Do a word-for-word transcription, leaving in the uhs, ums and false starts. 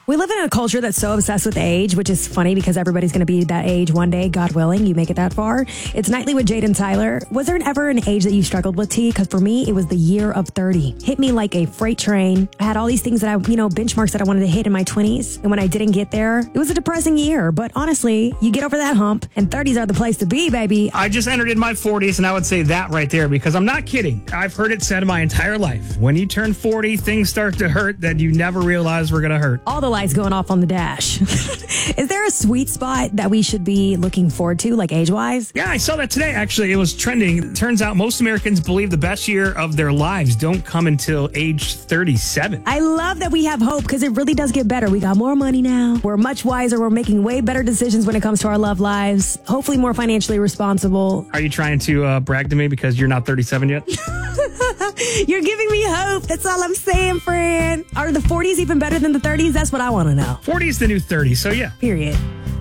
We live in a culture that's so obsessed with age, which is funny because everybody's going to be that age one day, God willing, you make it that far. It's Nightly with Jade and Tyler. Was there ever an age that you struggled with, T? Because for me, it was the year of thirty. Hit me like a freight train. I had all these things that I, you know, benchmarks that I wanted to hit in my twenties. And when I didn't get there, it was a depressing year. But honestly, you get over that hump and thirties are the place to be, baby. I just entered in my forties and I would say that right there because I'm not kidding. I've heard it said my entire life. When you turn forty, things start to hurt that you never realized were going to hurt. All the lights going off on the dash. Is there a sweet spot that we should be looking forward to, like age-wise? Yeah, I saw that today, actually. It was trending. It turns out most Americans believe the best year of their lives don't come until age thirty-seven. I love that we have hope because it really does get better. We got more money now. We're much wiser. We're making way better decisions when it comes to our love lives. Hopefully more financially responsible. Are you trying to uh, brag to me because you're not thirty-seven yet? You're giving me hope. That's all I'm saying, friend. Are the forties even better than the thirties? That's what I want to know. forty is the new thirty, so yeah. Period.